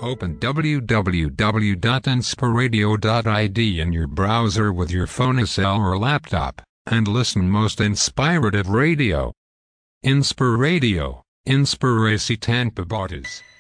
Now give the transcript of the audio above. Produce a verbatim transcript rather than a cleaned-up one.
Open w w w dot inspiradio dot I D in your browser with your phone cell or laptop, and listen most inspirative radio. Inspiradio, Inspiracy Tanpa Borders.